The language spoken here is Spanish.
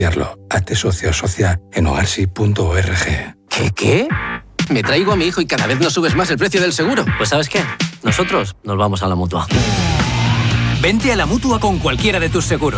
Hazte socio o socia en hogarsi.org. ¿Qué? Me traigo a mi hijo y cada vez nos subes más el precio del seguro. Pues ¿sabes qué? Nosotros nos vamos a la Mutua. Vente a la Mutua con cualquiera de tus seguros.